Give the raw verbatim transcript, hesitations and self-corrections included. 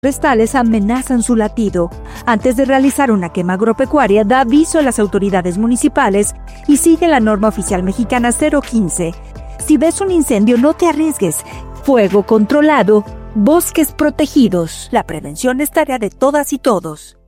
forestales amenazan su latido. Antes de realizar una quema agropecuaria, da aviso a las autoridades municipales y sigue la norma oficial mexicana cero quince. Si ves un incendio, no te arriesgues. Fuego controlado, bosques protegidos. La prevención es tarea de todas y todos.